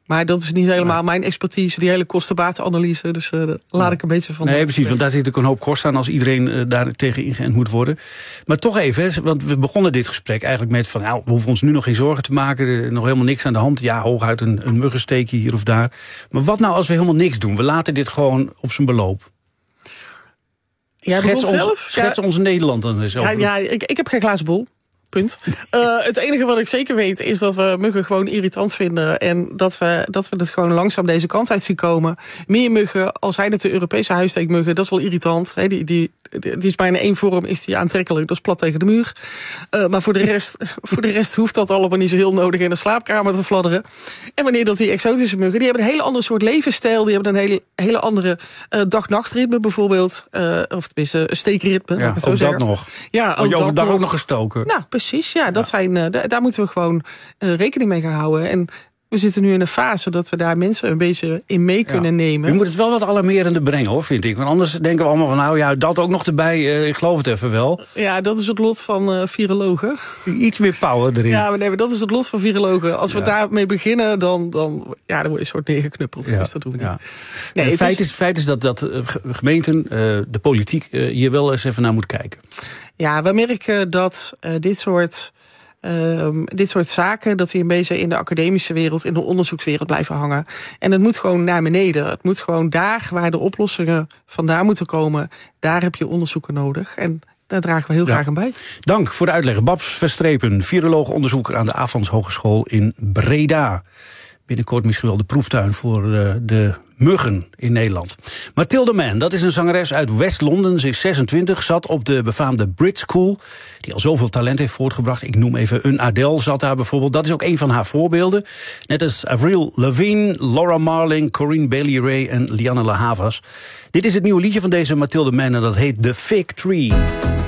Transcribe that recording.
Maar dat is niet helemaal mijn expertise, die hele kostenbatenanalyse. Dus laat ik een beetje van... Nee, precies, want daar zit ook een hoop kosten aan... als iedereen daar tegen ingeënt moet worden. Maar toch even, want we begonnen dit gesprek eigenlijk met... van, we hoeven ons nu nog geen zorgen te maken, nog helemaal niks aan de hand. Ja, hooguit een muggensteekje hier of daar. Maar wat nou als we helemaal niks doen? We laten dit gewoon op zijn beloop. Ja, schets ons Nederland dan eens over. Ja, ik heb geen glazen bol. Punt. Het enige wat ik zeker weet is dat we muggen gewoon irritant vinden. En dat we het gewoon langzaam deze kant uit zien komen. Meer muggen, al zijn het de Europese huissteekmuggen, dat is wel irritant. Die is bijna één vorm, is die aantrekkelijk. Dat is plat tegen de muur. Maar voor de rest hoeft dat allemaal niet zo heel nodig in een slaapkamer te fladderen. En wanneer dat die exotische muggen, die hebben een hele andere soort levensstijl. Die hebben een hele andere dag-nachtritme bijvoorbeeld. Of tenminste een steekritme. Ja, ook dat nog. Ja, ook je overdag ook nog gestoken. Nou, precies. Ja, dat zijn, daar moeten we gewoon rekening mee gaan houden. En we zitten nu in een fase dat we daar mensen een beetje in mee kunnen nemen. Je moet het wel wat alarmerender brengen, hoor, vind ik. Want anders denken we allemaal van, dat ook nog erbij. Ik geloof het even wel. Ja, dat is het lot van virologen. Iets meer power erin. Ja, maar dat is het lot van virologen. Als we daarmee beginnen, dan word je een soort neergeknuppeld. Ja. Dus dat doen we niet. Ja. Nee, het feit is dat gemeenten, de politiek, hier wel eens even naar moet kijken. Ja, we merken dat dit soort zaken, dat die een beetje in de academische wereld, in de onderzoekswereld blijven hangen. En het moet gewoon naar beneden. Het moet gewoon daar waar de oplossingen vandaan moeten komen, daar heb je onderzoeken nodig. En daar dragen we heel graag aan bij. Dank voor de uitleg. Babs Verstrepen, viroloog-onderzoeker aan de Avans Hogeschool in Breda. Binnenkort misschien wel de proeftuin voor de muggen in Nederland. Mathilde Mann, dat is een zangeres uit West-Londen. Ze is 26, zat op de befaamde Brit School, die al zoveel talent heeft voortgebracht. Ik noem even een Adele, zat daar bijvoorbeeld. Dat is ook een van haar voorbeelden. Net als Avril Lavigne, Laura Marling, Corinne Bailey Rae en Lianne La Havas. Dit is het nieuwe liedje van deze Mathilde Mann en dat heet The Fig Tree.